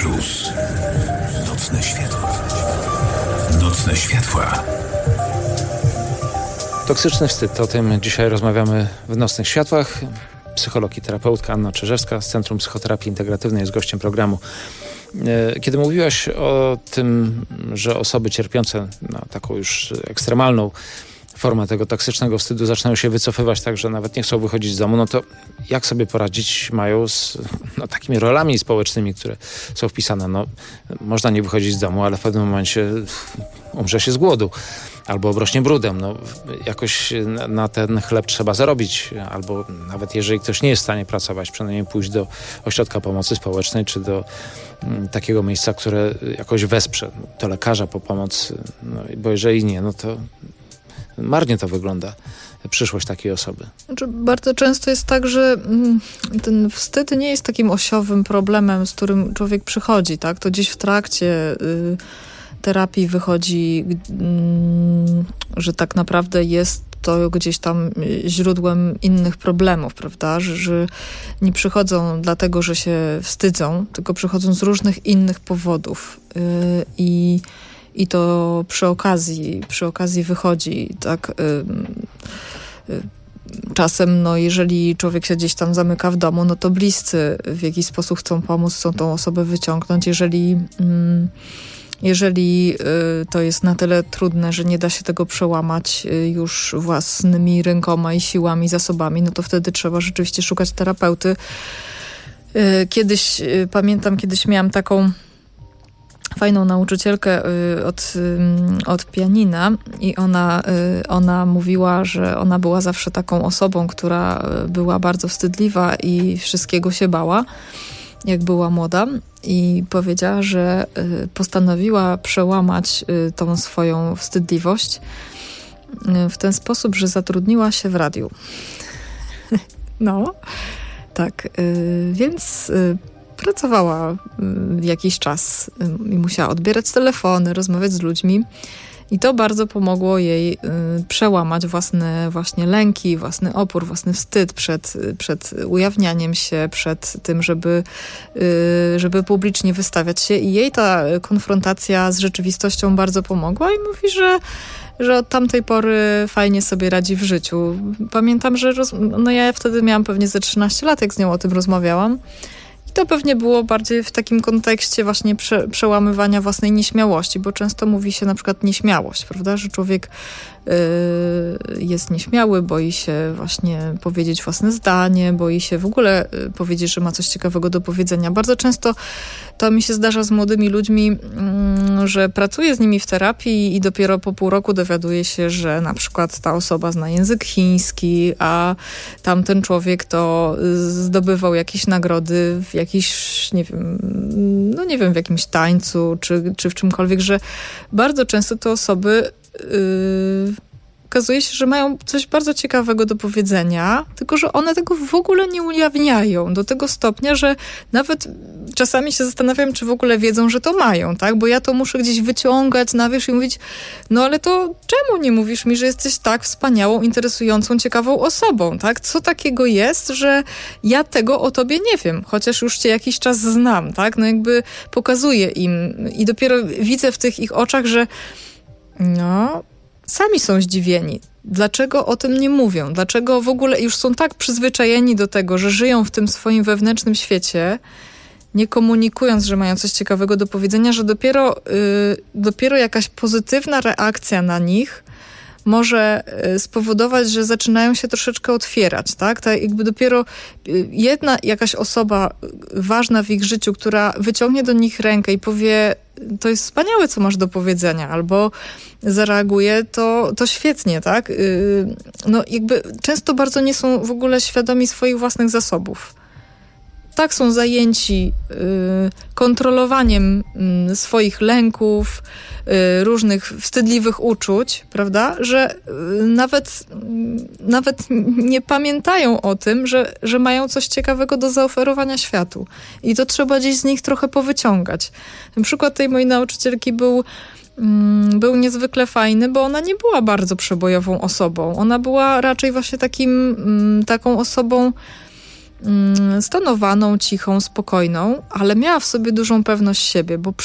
Plus. Nocne światła. Nocne światła. Toksyczny wstyd. O tym dzisiaj rozmawiamy w Nocnych Światłach. Psycholog i terapeutka Anna Czerzewska z Centrum Psychoterapii Integratywnej jest gościem programu. Kiedy mówiłaś o tym, że osoby cierpiące na taką już ekstremalną formę tego toksycznego wstydu zaczynają się wycofywać tak, że nawet nie chcą wychodzić z domu, no to jak sobie poradzić mają z takimi rolami społecznymi, które są wpisane? No, można nie wychodzić z domu, ale w pewnym momencie umrze się z głodu albo obrośnie brudem. No, jakoś na ten chleb trzeba zarobić, albo nawet jeżeli ktoś nie jest w stanie pracować, przynajmniej pójść do ośrodka pomocy społecznej, czy do takiego miejsca, które jakoś wesprze, do lekarza po pomoc, no, bo jeżeli nie, no to marnie to wygląda, przyszłość takiej osoby. Znaczy, bardzo często jest tak, że ten wstyd nie jest takim osiowym problemem, z którym człowiek przychodzi, tak? To gdzieś w trakcie terapii wychodzi, że tak naprawdę jest to gdzieś tam źródłem innych problemów, prawda? Że nie przychodzą dlatego, że się wstydzą, tylko przychodzą z różnych innych powodów. I to przy okazji wychodzi, tak. Czasem, no, jeżeli człowiek się gdzieś tam zamyka w domu, no to bliscy w jakiś sposób chcą pomóc, chcą tą osobę wyciągnąć. Jeżeli to jest na tyle trudne, że nie da się tego przełamać już własnymi rękoma i siłami, zasobami, no to wtedy trzeba rzeczywiście szukać terapeuty. Pamiętam, kiedyś miałam taką fajną nauczycielkę od pianina i ona mówiła, że ona była zawsze taką osobą, która była bardzo wstydliwa i wszystkiego się bała, jak była młoda, i powiedziała, że postanowiła przełamać tą swoją wstydliwość w ten sposób, że zatrudniła się w radiu. No, tak, więc pracowała jakiś czas i musiała odbierać telefony, rozmawiać z ludźmi. I to bardzo pomogło jej przełamać własne właśnie lęki, własny opór, własny wstyd przed ujawnianiem się, przed tym, żeby publicznie wystawiać się. I jej ta konfrontacja z rzeczywistością bardzo pomogła i mówi, że od tamtej pory fajnie sobie radzi w życiu. Pamiętam, że ja wtedy miałam pewnie ze 13 lat, jak z nią o tym rozmawiałam. To pewnie było bardziej w takim kontekście właśnie przełamywania własnej nieśmiałości, bo często mówi się na przykład nieśmiałość, prawda, że człowiek jest nieśmiały, boi się właśnie powiedzieć własne zdanie, boi się w ogóle powiedzieć, że ma coś ciekawego do powiedzenia. Bardzo często to mi się zdarza z młodymi ludźmi, że pracuję z nimi w terapii i dopiero po pół roku dowiaduje się, że na przykład ta osoba zna język chiński, a tamten człowiek to zdobywał jakieś nagrody w jakiś, nie wiem, w jakimś tańcu, czy w czymkolwiek, że bardzo często te osoby okazuje się, że mają coś bardzo ciekawego do powiedzenia, tylko że one tego w ogóle nie ujawniają do tego stopnia, że nawet czasami się zastanawiam, czy w ogóle wiedzą, że to mają, tak? Bo ja to muszę gdzieś wyciągać na wierzch i mówić, no ale to czemu nie mówisz mi, że jesteś tak wspaniałą, interesującą, ciekawą osobą, tak? Co takiego jest, że ja tego o tobie nie wiem, chociaż już cię jakiś czas znam, tak? No jakby pokazuję im i dopiero widzę w tych ich oczach, że sami są zdziwieni. Dlaczego o tym nie mówią? Dlaczego w ogóle już są tak przyzwyczajeni do tego, że żyją w tym swoim wewnętrznym świecie, nie komunikując, że mają coś ciekawego do powiedzenia, że dopiero jakaś pozytywna reakcja na nich może spowodować, że zaczynają się troszeczkę otwierać, tak? Tak jakby dopiero jedna jakaś osoba ważna w ich życiu, która wyciągnie do nich rękę i powie, to jest wspaniałe, co masz do powiedzenia, albo zareaguje, to świetnie, tak? No jakby często bardzo nie są w ogóle świadomi swoich własnych zasobów. Tak są zajęci kontrolowaniem swoich lęków, różnych wstydliwych uczuć, prawda, że nawet nie pamiętają o tym, że mają coś ciekawego do zaoferowania światu. I to trzeba gdzieś z nich trochę powyciągać. Ten przykład tej mojej nauczycielki był niezwykle fajny, bo ona nie była bardzo przebojową osobą. Ona była raczej właśnie taką osobą stonowaną, cichą, spokojną, ale miała w sobie dużą pewność siebie, bo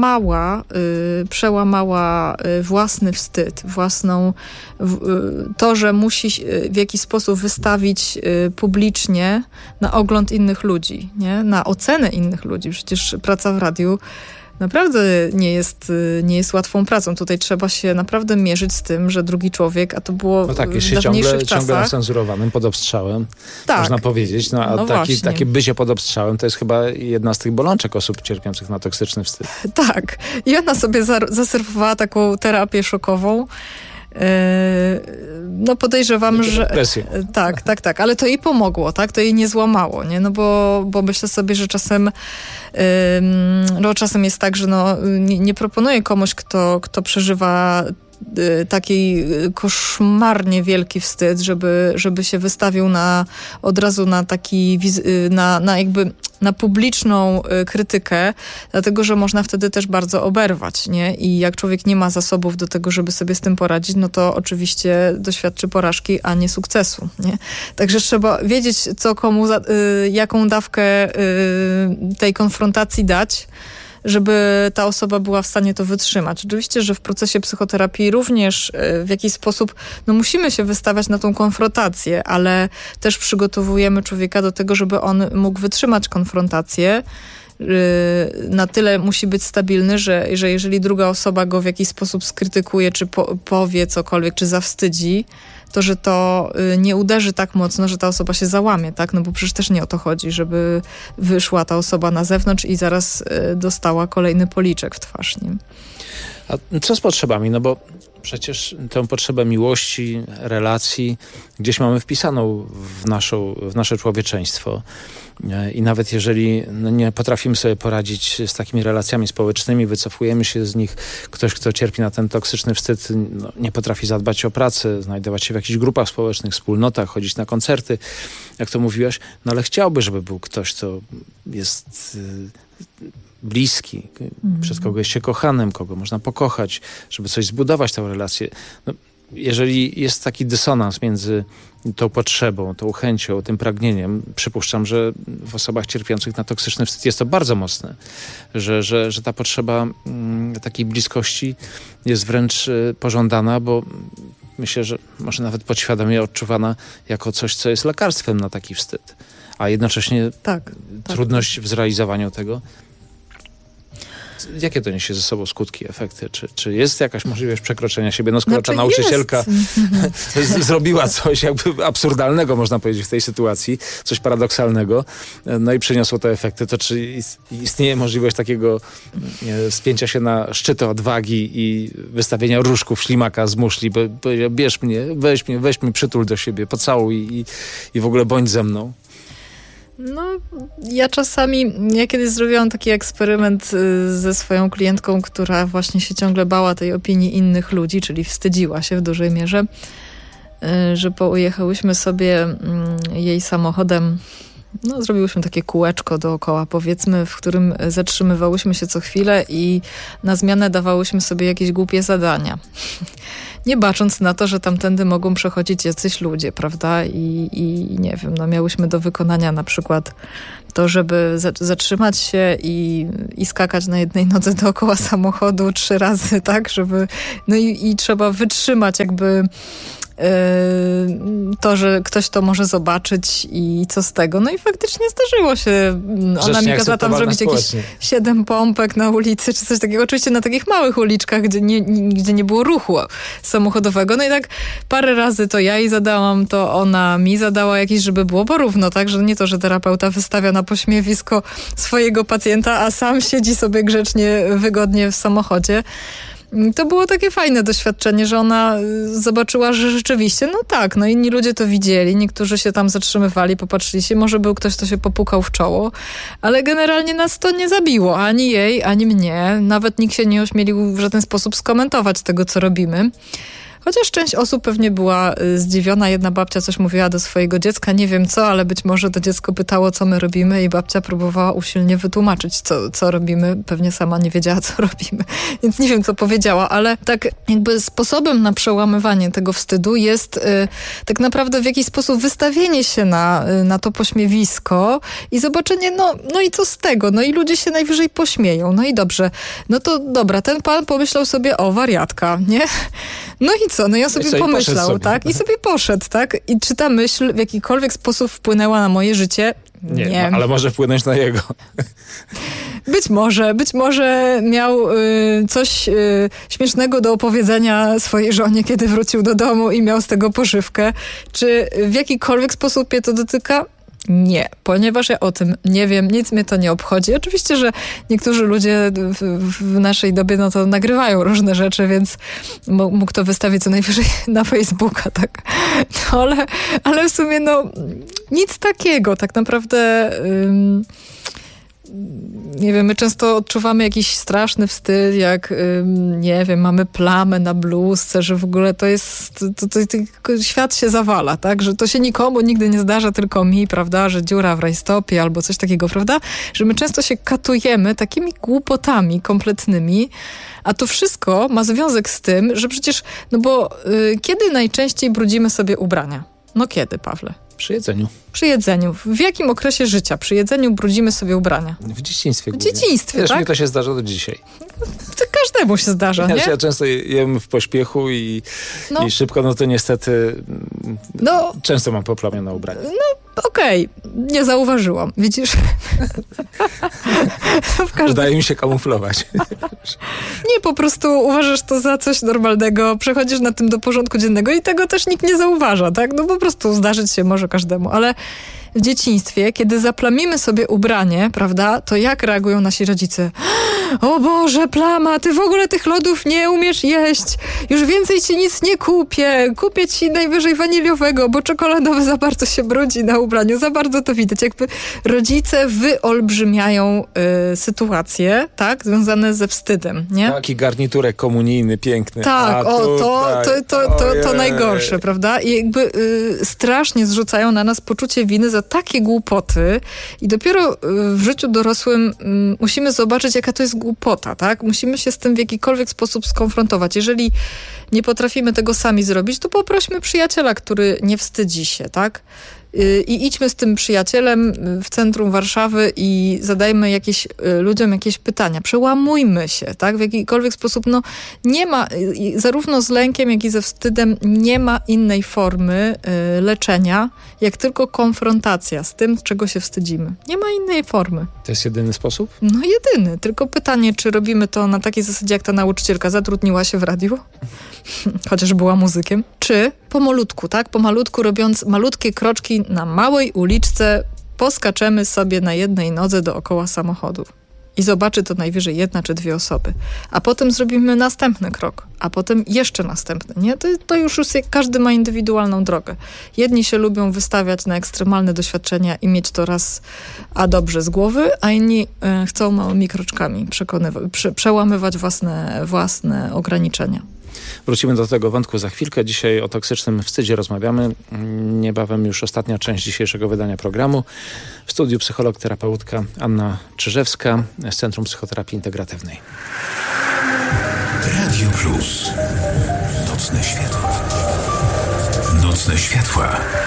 przełamała własny wstyd, to, że musi w jakiś sposób wystawić publicznie na ogląd innych ludzi, nie? Na ocenę innych ludzi. Przecież praca w radiu naprawdę nie jest łatwą pracą. Tutaj trzeba się naprawdę mierzyć z tym, że drugi człowiek, a to było no tak, jest w się dawniejszych ciągle czasach. cenzurowanym, pod obstrzałem, Tak. można powiedzieć. No, a No takie bycie pod obstrzałem to jest chyba jedna z tych bolączek osób cierpiących na toksyczny wstyd. Tak. I ona sobie zaserwowała taką terapię szokową. No podejrzewam, że... Depresję. Tak. Ale to jej pomogło, tak? To jej nie złamało, nie? No bo myślę sobie, że czasem czasem jest tak, że nie proponuję komuś, kto przeżywa taki koszmarnie wielki wstyd, żeby się wystawił od razu na taki, na publiczną krytykę, dlatego, że można wtedy też bardzo oberwać, nie? I jak człowiek nie ma zasobów do tego, żeby sobie z tym poradzić, no to oczywiście doświadczy porażki, a nie sukcesu, nie? Także trzeba wiedzieć, co komu, jaką dawkę tej konfrontacji dać, żeby ta osoba była w stanie to wytrzymać. Oczywiście, że w procesie psychoterapii również w jakiś sposób musimy się wystawiać na tą konfrontację, ale też przygotowujemy człowieka do tego, żeby on mógł wytrzymać konfrontację. Na tyle musi być stabilny, że jeżeli druga osoba go w jakiś sposób skrytykuje, czy powie cokolwiek, czy zawstydzi, to, że to nie uderzy tak mocno, że ta osoba się załamie, tak? No bo przecież też nie o to chodzi, żeby wyszła ta osoba na zewnątrz i zaraz dostała kolejny policzek w twarz nim. A co z potrzebami? No bo przecież tę potrzebę miłości, relacji gdzieś mamy wpisaną w nasze człowieczeństwo. I nawet jeżeli nie potrafimy sobie poradzić z takimi relacjami społecznymi, wycofujemy się z nich, ktoś, kto cierpi na ten toksyczny wstyd, nie potrafi zadbać o pracę, znajdować się w jakichś grupach społecznych, wspólnotach, chodzić na koncerty, jak to mówiłaś, no ale chciałby, żeby był ktoś, kto jest bliski, przez kogo jest się kochanym, kogo można pokochać, żeby coś zbudować tę relację. No, jeżeli jest taki dysonans między tą potrzebą, tą chęcią, tym pragnieniem, przypuszczam, że w osobach cierpiących na toksyczny wstyd jest to bardzo mocne, że ta potrzeba takiej bliskości jest wręcz pożądana, bo myślę, że może nawet podświadomie odczuwana jako coś, co jest lekarstwem na taki wstyd, a jednocześnie trudność w zrealizowaniu tego. Jakie to niesie ze sobą skutki, efekty? Czy jest jakaś możliwość przekroczenia siebie? No skoro ta nauczycielka zrobiła coś jakby absurdalnego, można powiedzieć, w tej sytuacji, coś paradoksalnego, no i przyniosło te efekty, to czy istnieje możliwość takiego spięcia się na szczyty odwagi i wystawienia różków ślimaka z muszli, bo bierz mnie, weź mnie, przytul do siebie, pocałuj i w ogóle bądź ze mną? No, ja kiedyś zrobiłam taki eksperyment ze swoją klientką, która właśnie się ciągle bała tej opinii innych ludzi, czyli wstydziła się w dużej mierze, że pojechałyśmy sobie jej samochodem, zrobiłyśmy takie kółeczko dookoła, powiedzmy, w którym zatrzymywałyśmy się co chwilę i na zmianę dawałyśmy sobie jakieś głupie zadania. Nie bacząc na to, że tamtędy mogą przechodzić jacyś ludzie, prawda? I nie wiem, miałyśmy do wykonania na przykład to, żeby zatrzymać się i skakać na jednej nodze dookoła samochodu 3 razy, tak? Żeby, i trzeba wytrzymać jakby to, że ktoś to może zobaczyć i co z tego. No i faktycznie zdarzyło się. Ona mi kazała tam zrobić jakieś 7 pompek na ulicy, czy coś takiego. Oczywiście na takich małych uliczkach, gdzie nie było ruchu samochodowego. No i tak parę razy to ja jej zadałam, to ona mi zadała jakieś, żeby było porówno, tak? Że nie to, że terapeuta wystawia na pośmiewisko swojego pacjenta, a sam siedzi sobie grzecznie, wygodnie w samochodzie. To było takie fajne doświadczenie, że ona zobaczyła, że rzeczywiście, inni ludzie to widzieli, niektórzy się tam zatrzymywali, popatrzyli się, może był ktoś, kto się popukał w czoło, ale generalnie nas to nie zabiło, ani jej, ani mnie. Nawet nikt się nie ośmielił w żaden sposób skomentować tego, co robimy. Chociaż część osób pewnie była zdziwiona. Jedna babcia coś mówiła do swojego dziecka, nie wiem co, ale być może to dziecko pytało, co my robimy i babcia próbowała usilnie wytłumaczyć, co robimy. Pewnie sama nie wiedziała, co robimy. Więc nie wiem, co powiedziała, ale tak jakby sposobem na przełamywanie tego wstydu jest tak naprawdę w jakiś sposób wystawienie się na to pośmiewisko i zobaczenie, no i co z tego? No i ludzie się najwyżej pośmieją. No i dobrze. No to dobra, ten pan pomyślał sobie, o, wariatka, nie? No i co? No ja sobie pomyślał, tak? I sobie poszedł, tak? I czy ta myśl w jakikolwiek sposób wpłynęła na moje życie? Nie. Ale może wpłynąć na jego. Być może miał coś śmiesznego do opowiedzenia swojej żonie, kiedy wrócił do domu i miał z tego pożywkę. Czy w jakikolwiek sposób mnie to dotyka? Nie, ponieważ ja o tym nie wiem, nic mnie to nie obchodzi. Oczywiście, że niektórzy ludzie w naszej dobie no to nagrywają różne rzeczy, więc mógł to wystawić co najwyżej na Facebooka, tak. No, ale w sumie nic takiego. Tak naprawdę nie wiem, my często odczuwamy jakiś straszny wstyd, jak nie wiem, mamy plamę na bluzce, że w ogóle to jest, to świat się zawala, tak, że to się nikomu nigdy nie zdarza, tylko mi, prawda, że dziura w rajstopie albo coś takiego, prawda, że my często się katujemy takimi głupotami kompletnymi, a to wszystko ma związek z tym, że przecież, bo kiedy najczęściej brudzimy sobie ubrania? No kiedy, Pawle? Przy jedzeniu. Przy jedzeniu. W jakim okresie życia przy jedzeniu brudzimy sobie ubrania? W dzieciństwie. W dzieciństwie, tak? Mnie to się zdarza do dzisiaj. To każdemu się zdarza, nie? Ja często jem w pośpiechu i szybko, no to niestety często mam poplamione ubrania. Okej, nie zauważyłam. Widzisz? Udaje mi się kamuflować. Nie, po prostu uważasz to za coś normalnego, przechodzisz na tym do porządku dziennego i tego też nikt nie zauważa, tak? No po prostu zdarzyć się może każdemu, ale w dzieciństwie, kiedy zaplamimy sobie ubranie, prawda, to jak reagują nasi rodzice? O Boże, plama, ty w ogóle tych lodów nie umiesz jeść. Już więcej ci nic nie kupię. Kupię ci najwyżej waniliowego, bo czekoladowy za bardzo się brudzi na ubraniu. Za bardzo to widać. Jakby rodzice wyolbrzymiają sytuacje, tak, związane ze wstydem, nie? Taki garniturek komunijny, piękny. Tak, to najgorsze, prawda? I jakby strasznie zrzucają na nas poczucie winy za takie głupoty i dopiero w życiu dorosłym musimy zobaczyć, jaka to jest głupota, tak? Musimy się z tym w jakikolwiek sposób skonfrontować. Jeżeli nie potrafimy tego sami zrobić, to poprośmy przyjaciela, który nie wstydzi się, tak? I idźmy z tym przyjacielem w centrum Warszawy i zadajmy ludziom jakieś pytania. Przełamujmy się, tak? W jakikolwiek sposób, nie ma, zarówno z lękiem, jak i ze wstydem, nie ma innej formy leczenia, jak tylko konfrontacja z tym, czego się wstydzimy. Nie ma innej formy. To jest jedyny sposób? No jedyny. Tylko pytanie, czy robimy to na takiej zasadzie, jak ta nauczycielka zatrudniła się w radiu, chociaż była muzykiem, czy pomalutku, tak? Pomalutku, robiąc malutkie kroczki na małej uliczce, poskaczemy sobie na jednej nodze dookoła samochodu. I zobaczy to najwyżej 1 czy 2 osoby. A potem zrobimy następny krok. A potem jeszcze następny. Nie? To już każdy ma indywidualną drogę. Jedni się lubią wystawiać na ekstremalne doświadczenia i mieć to raz dobrze z głowy, a inni chcą małymi kroczkami przełamywać własne ograniczenia. Wrócimy do tego wątku za chwilkę. Dzisiaj o toksycznym wstydzie rozmawiamy. Niebawem już ostatnia część dzisiejszego wydania programu. W studiu psycholog, terapeutka Anna Czyżewska z Centrum Psychoterapii Integratywnej. Radio Plus. Nocne światła. Nocne światła.